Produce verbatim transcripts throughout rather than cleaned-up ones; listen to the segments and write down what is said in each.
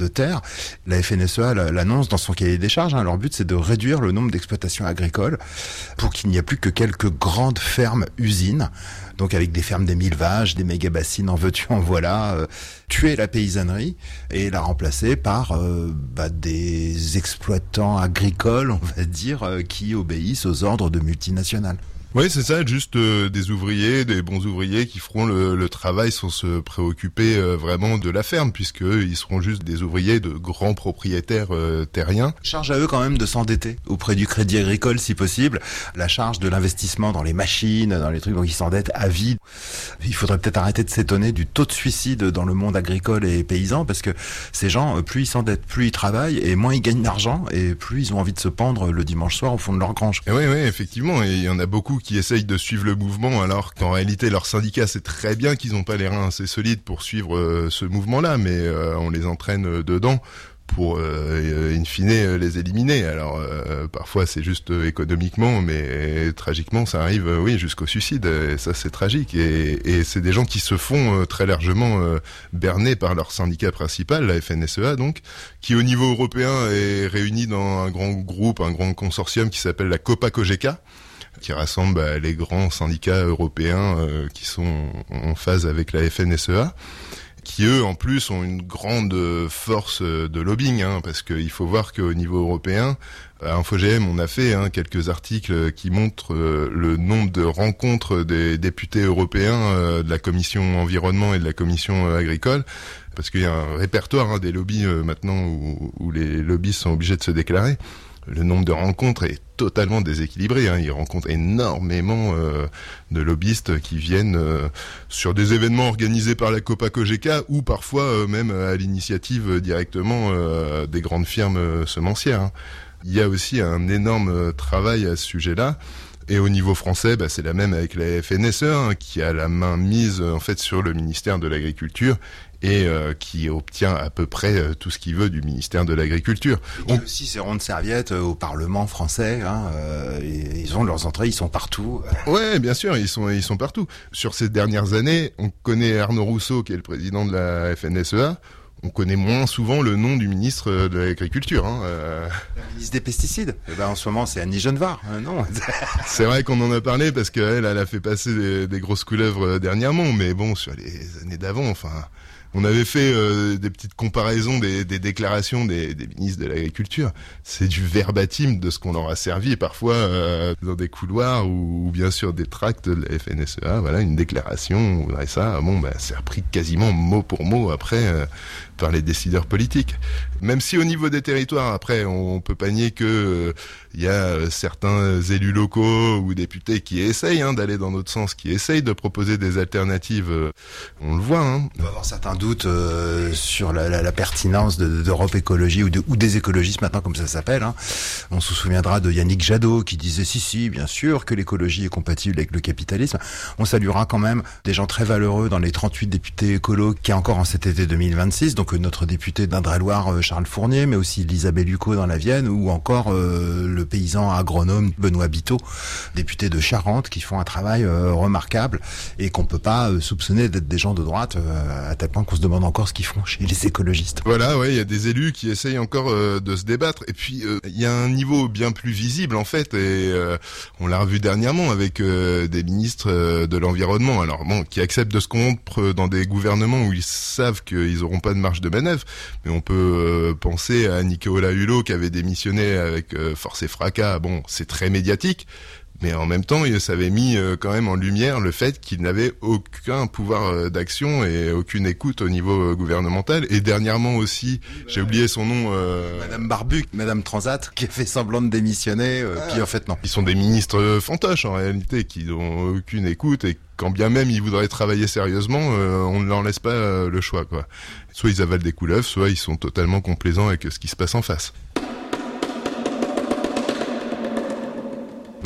de terre. La F N S E A l'annonce dans son cahier des charges. Hein. Leur but, c'est de réduire le nombre d'exploitations agricoles pour qu'il n'y ait plus que quelques grandes fermes-usines. Donc avec des fermes des mille vaches, des méga-bassines, en veux-tu, en voilà. Euh, tuer la paysannerie et la remplacer par euh, bah, des exploitants agricoles, on va dire, euh, qui obéissent aux ordres de multinationales. Oui, c'est ça, juste euh, des ouvriers, des bons ouvriers qui feront le, le travail sans se préoccuper euh, vraiment de la ferme, puisque ils seront juste des ouvriers de grands propriétaires euh, terriens. Charge à eux quand même de s'endetter auprès du Crédit Agricole si possible. La charge de l'investissement dans les machines, dans les trucs, donc ils s'endettent à vie. Il faudrait peut-être arrêter de s'étonner du taux de suicide dans le monde agricole et paysan, parce que ces gens, plus ils s'endettent, plus ils travaillent, et moins ils gagnent d'argent, et plus ils ont envie de se pendre le dimanche soir au fond de leur grange. Oui, oui, effectivement, et il y en a beaucoup qui essayent de suivre le mouvement, alors qu'en réalité leur syndicat sait très bien qu'ils n'ont pas les reins assez solides pour suivre euh, ce mouvement-là, mais euh, on les entraîne dedans pour euh, in fine les éliminer. Alors euh, parfois c'est juste économiquement, mais tragiquement ça arrive euh, oui jusqu'au suicide, et ça c'est tragique, et, et c'est des gens qui se font euh, très largement euh, berner par leur syndicat principal, la F N S E A donc, qui au niveau européen est réuni dans un grand groupe, un grand consortium qui s'appelle la COPA-COGECA, qui rassemble bah, les grands syndicats européens euh, qui sont en phase avec la F N S E A, qui eux en plus ont une grande force de lobbying, hein, parce qu'il faut voir qu'au niveau européen, à InfoGM, on a fait hein, quelques articles qui montrent euh, le nombre de rencontres des députés européens euh, de la commission environnement et de la commission euh, agricole, parce qu'il y a un répertoire hein, des lobbies euh, maintenant où, où les lobbyistes sont obligés de se déclarer. Le nombre de rencontres est totalement déséquilibré. Hein. Ils rencontrent énormément euh, de lobbyistes qui viennent euh, sur des événements organisés par la COPA-COGECA ou parfois euh, même à l'initiative euh, directement euh, des grandes firmes euh, semencières. Hein. Il y a aussi un énorme travail à ce sujet-là. Et au niveau français, bah, c'est la même avec la F N S E A, hein, qui a la main mise en fait sur le ministère de l'Agriculture et euh, qui obtient à peu près euh, tout ce qu'il veut du ministère de l'Agriculture. Il y a aussi ces rondes serviettes euh, au Parlement français, hein, euh, et ils ont leurs entrées, ils sont partout. Ouais, bien sûr, ils sont ils sont partout. Sur ces dernières années, on connaît Arnaud Rousseau, qui est le président de la F N S E A. On connaît moins souvent le nom du ministre de l'Agriculture. Hein. Euh... Le ministre des Pesticides. Eh ben, en ce moment, c'est Annie Genevard. Euh, non. C'est vrai qu'on en a parlé parce qu'elle, elle a fait passer des, des grosses couleuvres dernièrement. Mais bon, sur les années d'avant, enfin, on avait fait euh, des petites comparaisons des, des déclarations des, des ministres de l'Agriculture. C'est du verbatim de ce qu'on leur a servi parfois euh, dans des couloirs ou, ou bien sûr des tracts de la F N S E A. Voilà, une déclaration, on voudrait ça. Bon, bah, c'est repris quasiment mot pour mot après euh, par les décideurs politiques. Même si au niveau des territoires, après, on, on peut pas nier que il euh, y a euh, certains élus locaux ou députés qui essayent hein, d'aller dans notre sens, qui essayent de proposer des alternatives. Euh, on le voit. Hein. On va avoir certains doute euh, sur la, la, la pertinence de, d'Europe Écologie ou, de, ou des écologistes maintenant comme ça s'appelle. Hein. On se souviendra de Yannick Jadot qui disait si si bien sûr que l'écologie est compatible avec le capitalisme. On saluera quand même des gens très valeureux dans les trente-huit députés écolos qui est encore en cet été deux mille vingt-six, donc notre député d'Indre-et-Loire Charles Fournier, mais aussi Elisabeth Lucot dans la Vienne, ou encore euh, le paysan agronome Benoît Biteau, député de Charente, qui font un travail euh, remarquable et qu'on peut pas euh, soupçonner d'être des gens de droite euh, à tel point qu'on se demande encore ce qu'ils font chez les écologistes. Voilà, ouais, il y a des élus qui essayent encore euh, de se débattre. Et puis, il euh, y a un niveau bien plus visible, en fait, et euh, on l'a revu dernièrement avec euh, des ministres euh, de l'environnement, alors bon, qui acceptent de se corrompre dans des gouvernements où ils savent qu'ils auront pas de marge de manœuvre. Mais on peut euh, penser à Nicolas Hulot qui avait démissionné avec euh, force et fracas. Bon, c'est très médiatique. Mais en même temps, ça avait mis euh, quand même en lumière le fait qu'il n'avait aucun pouvoir euh, d'action et aucune écoute au niveau euh, gouvernemental. Et dernièrement aussi, j'ai oublié son nom... Euh... Madame Barbu, Madame Transat, qui a fait semblant de démissionner, euh, ah. puis en fait non. Ils sont des ministres fantoches en réalité, qui n'ont aucune écoute et quand bien même ils voudraient travailler sérieusement, euh, on ne leur laisse pas euh, le choix, quoi. Soit ils avalent des couleuvres, soit ils sont totalement complaisants avec ce qui se passe en face.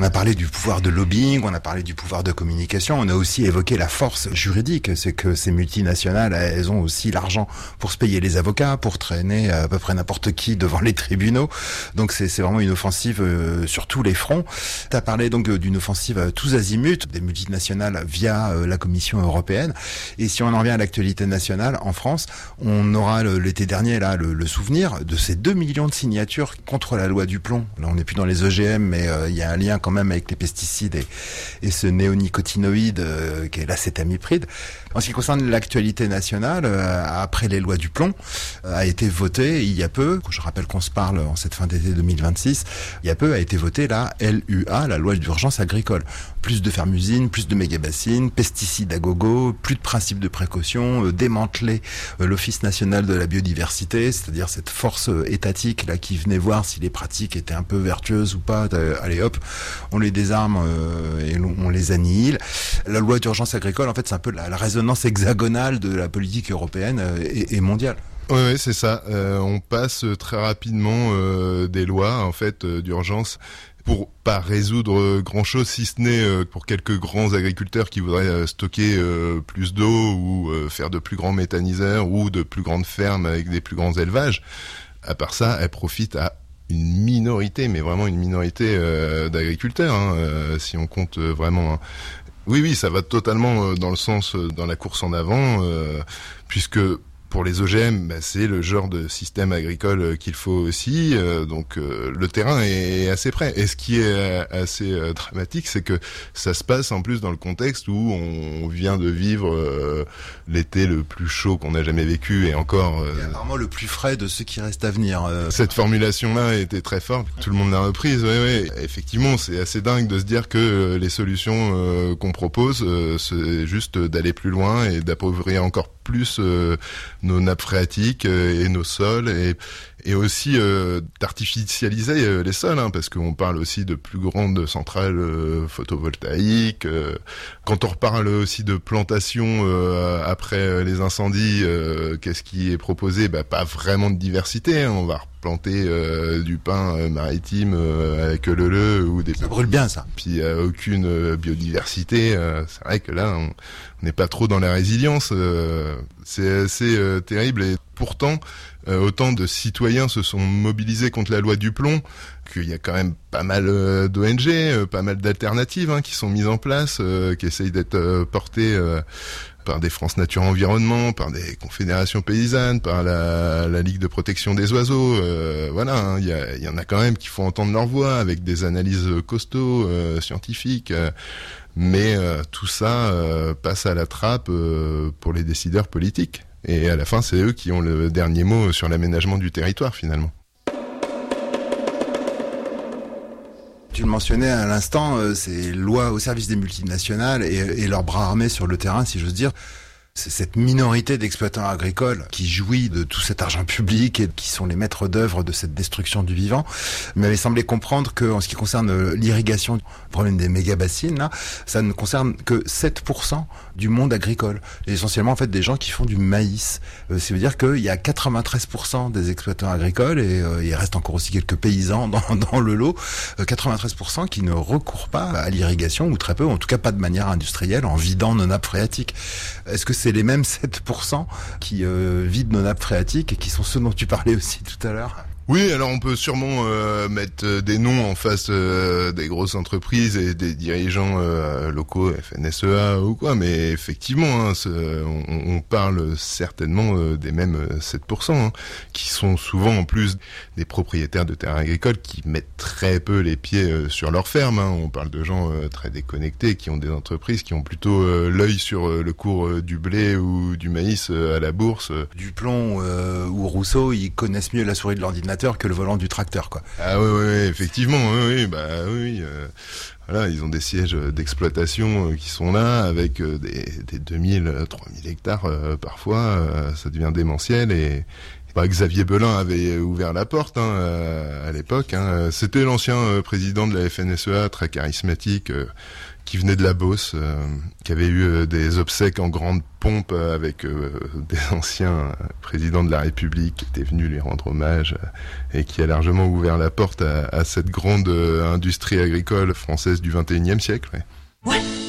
a parlé du pouvoir de lobbying, on a parlé du pouvoir de communication, on a aussi évoqué la force juridique, c'est que ces multinationales, elles ont aussi l'argent pour se payer les avocats, pour traîner à peu près n'importe qui devant les tribunaux. Donc c'est, c'est vraiment une offensive euh, sur tous les fronts. Tu as parlé donc d'une offensive à tous azimuts, des multinationales via euh, la Commission européenne. Et si on en revient à l'actualité nationale, en France, on aura le, l'été dernier là le, le souvenir de ces deux millions de signatures contre la loi du plomb. Là, on n'est plus dans les O G M, mais euh, il y a un lien quand même avec les pesticides et, et ce néonicotinoïde euh, qui est l'acétamipride. En ce qui concerne l'actualité nationale, euh, après les lois du plomb, euh, a été votée il y a peu, je rappelle qu'on se parle en cette fin d'été deux mille vingt-six, il y a peu a été votée la L U A, la loi d'urgence agricole. Plus de fermes-usines, plus de méga-bassines, pesticides à gogo, plus de principes de précaution, euh, démanteler euh, l'Office national de la biodiversité, c'est-à-dire cette force euh, étatique là qui venait voir si les pratiques étaient un peu vertueuses ou pas. Euh, allez hop, on les désarme euh, et on, on les annihile. La loi d'urgence agricole, en fait, c'est un peu la, la résonance hexagonale de la politique européenne euh, et, et mondiale. Oui, ouais, c'est ça. Euh, on passe très rapidement euh, des lois en fait euh, d'urgence pour pas résoudre grand chose, si ce n'est euh, pour quelques grands agriculteurs qui voudraient euh, stocker euh, plus d'eau ou euh, faire de plus grands méthaniseurs ou de plus grandes fermes avec des plus grands élevages. À part ça, elles profitent à une minorité, mais vraiment une minorité euh, d'agriculteurs, hein, euh, si on compte euh, vraiment. Hein. Oui, oui, ça va totalement euh, dans le sens, euh, dans la course en avant, euh, puisque pour les O G M, bah, c'est le genre de système agricole euh, qu'il faut aussi, euh, donc euh, le terrain est assez prêt. Et ce qui est euh, assez euh, dramatique, c'est que ça se passe en plus dans le contexte où on vient de vivre euh, l'été le plus chaud qu'on a jamais vécu, et encore... Euh, et apparemment le plus frais de ceux qui restent à venir. Euh, cette formulation-là était très forte, tout le monde l'a reprise, oui, oui. Effectivement, c'est assez dingue de se dire que euh, les solutions euh, qu'on propose, euh, c'est juste d'aller plus loin et d'appauvrir encore plus euh, nos nappes phréatiques euh, et nos sols, et, et aussi euh, d'artificialiser euh, les sols, hein, parce qu'on parle aussi de plus grandes centrales euh, photovoltaïques. Euh, quand on reparle aussi de plantation euh, après les incendies, euh, qu'est-ce qui est proposé ? Bah, pas vraiment de diversité, hein. On va replanter euh, du pin euh, maritime euh, avec le le ou des... Ça brûle bien, ça. Puis euh, aucune euh, biodiversité. Euh, c'est vrai que là, on n'est pas trop dans la résilience. Euh, c'est assez euh, terrible, et pourtant, euh, autant de citoyens se sont mobilisés contre la loi du plomb, qu'il y a quand même pas mal euh, d'O N G, euh, pas mal d'alternatives hein, qui sont mises en place, euh, qui essayent d'être euh, portées euh, par des France Nature Environnement, par des confédérations paysannes, par la, la Ligue de protection des oiseaux. Euh, voilà, hein, il y, y en a quand même qui font entendre leur voix avec des analyses costauds, euh, scientifiques. Euh, mais euh, tout ça euh, passe à la trappe euh, pour les décideurs politiques. Et à la fin, c'est eux qui ont le dernier mot sur l'aménagement du territoire, finalement. Tu le mentionnais à l'instant, euh, ces lois au service des multinationales et, et leurs bras armés sur le terrain, si j'ose dire. C'est cette minorité d'exploitants agricoles qui jouit de tout cet argent public et qui sont les maîtres d'œuvre de cette destruction du vivant. Il m'avait semblé comprendre que, en ce qui concerne l'irrigation, le problème des méga-bassines, là, ça ne concerne que sept pour cent du monde agricole. Et essentiellement, en fait, des gens qui font du maïs. Euh, ça veut dire qu'il y a quatre-vingt-treize pour cent des exploitants agricoles, et euh, il reste encore aussi quelques paysans dans, dans le lot, euh, quatre-vingt-treize pour cent qui ne recourent pas à l'irrigation, ou très peu, en tout cas pas de manière industrielle, en vidant nos nappes phréatiques. Est-ce que c'est les mêmes sept pour cent qui euh, vident nos nappes phréatiques et qui sont ceux dont tu parlais aussi tout à l'heure ? Oui, alors on peut sûrement euh, mettre des noms en face euh, des grosses entreprises et des dirigeants euh, locaux, F N S E A ou quoi, mais effectivement, hein, on, on parle certainement euh, des mêmes sept pour cent, hein, qui sont souvent en plus des propriétaires de terrains agricoles qui mettent très peu les pieds euh, sur leur ferme. Hein. On parle de gens euh, très déconnectés, qui ont des entreprises qui ont plutôt euh, l'œil sur euh, le cours euh, du blé ou du maïs euh, à la bourse. Duplon euh, ou Rousseau, ils connaissent mieux la souris de l'ordinateur que le volant du tracteur, quoi. Ah oui, oui, effectivement, oui, oui, bah oui. Euh, voilà, ils ont des sièges d'exploitation euh, qui sont là avec euh, des, des deux mille, trois mille hectares euh, parfois. Euh, ça devient démentiel, et Bah, Xavier Belin avait ouvert la porte hein, à l'époque. Hein. C'était l'ancien président de la F N S E A, très charismatique, euh, qui venait de la Beauce, euh, qui avait eu euh, des obsèques en grande pompe avec euh, des anciens présidents de la République qui étaient venus lui rendre hommage euh, et qui a largement ouvert la porte à, à cette grande euh, industrie agricole française du vingt et unième siècle. Ouais. Ouais.